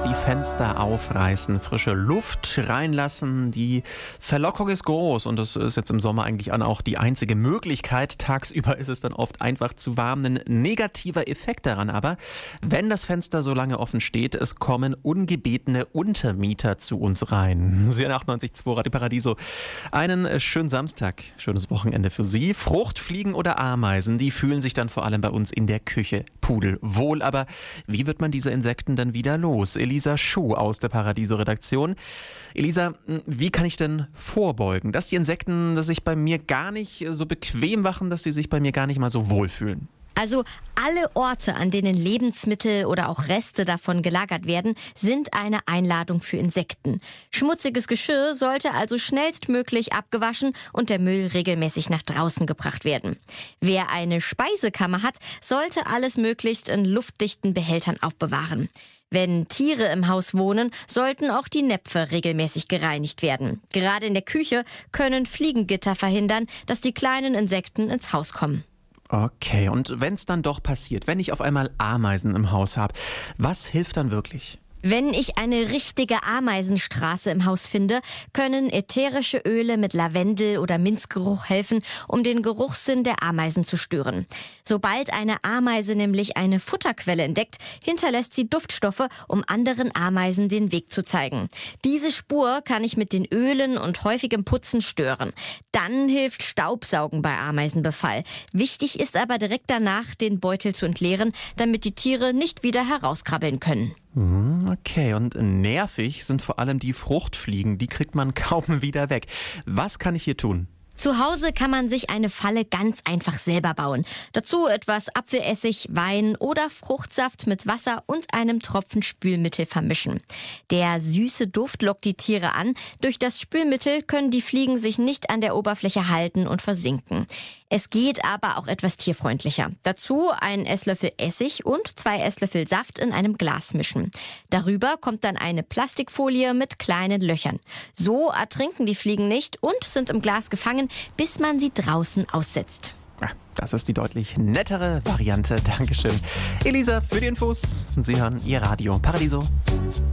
die Fenster aufreißen, frische Luft reinlassen. Die Verlockung ist groß und das ist jetzt im Sommer eigentlich auch die einzige Möglichkeit. Tagsüber ist es dann oft einfach zu warm. Ein negativer Effekt daran aber, wenn das Fenster so lange offen steht, es kommen ungebetene Untermieter zu uns rein. Sie hören 98.2 Radio Paradiso. Einen schönen Samstag, schönes Wochenende für Sie. Fruchtfliegen oder Ameisen, die fühlen sich dann vor allem bei uns in der Küche pudelwohl. Aber wie wird man diese Insekten dann wieder los? Elisa Schuh aus der Paradiso-Redaktion. Elisa, wie kann ich denn vorbeugen, dass die Insekten sich bei mir gar nicht so bequem machen, dass sie sich bei mir gar nicht mal so wohlfühlen? Also alle Orte, an denen Lebensmittel oder auch Reste davon gelagert werden, sind eine Einladung für Insekten. Schmutziges Geschirr sollte also schnellstmöglich abgewaschen und der Müll regelmäßig nach draußen gebracht werden. Wer eine Speisekammer hat, sollte alles möglichst in luftdichten Behältern aufbewahren. Wenn Tiere im Haus wohnen, sollten auch die Näpfe regelmäßig gereinigt werden. Gerade in der Küche können Fliegengitter verhindern, dass die kleinen Insekten ins Haus kommen. Okay, und wenn es dann doch passiert, wenn ich auf einmal Ameisen im Haus habe, was hilft dann wirklich? Wenn ich eine richtige Ameisenstraße im Haus finde, können ätherische Öle mit Lavendel- oder Minzgeruch helfen, um den Geruchssinn der Ameisen zu stören. Sobald eine Ameise nämlich eine Futterquelle entdeckt, hinterlässt sie Duftstoffe, um anderen Ameisen den Weg zu zeigen. Diese Spur kann ich mit den Ölen und häufigem Putzen stören. Dann hilft Staubsaugen bei Ameisenbefall. Wichtig ist aber direkt danach, den Beutel zu entleeren, damit die Tiere nicht wieder herauskrabbeln können. Okay, und nervig sind vor allem die Fruchtfliegen. Die kriegt man kaum wieder weg. Was kann ich hier tun? Zu Hause kann man sich eine Falle ganz einfach selber bauen. Dazu etwas Apfelessig, Wein oder Fruchtsaft mit Wasser und einem Tropfen Spülmittel vermischen. Der süße Duft lockt die Tiere an. Durch das Spülmittel können die Fliegen sich nicht an der Oberfläche halten und versinken. Es geht aber auch etwas tierfreundlicher. Dazu einen Esslöffel Essig und 2 Esslöffel Saft in einem Glas mischen. Darüber kommt dann eine Plastikfolie mit kleinen Löchern. So ertrinken die Fliegen nicht und sind im Glas gefangen, bis man sie draußen aussetzt. Das ist die deutlich nettere Variante. Dankeschön. Elisa für die Infos. Sie hören Ihr Radio Paradiso.